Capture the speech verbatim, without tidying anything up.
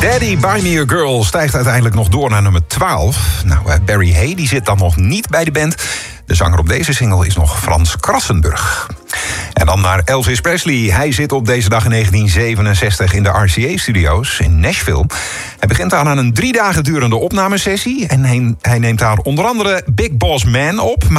Daddy, Buy Me A Girl stijgt uiteindelijk nog door naar nummer twaalf. Nou, Barry Hay die zit dan nog niet bij de band. De zanger op deze single is nog Frans Krassenburg. En dan naar Elvis Presley. Hij zit op deze dag in negentien zevenenzestig in de R C A-studio's in Nashville. Hij begint aan een drie dagen durende opnamesessie. En hij, hij neemt daar onder andere Big Boss Man op.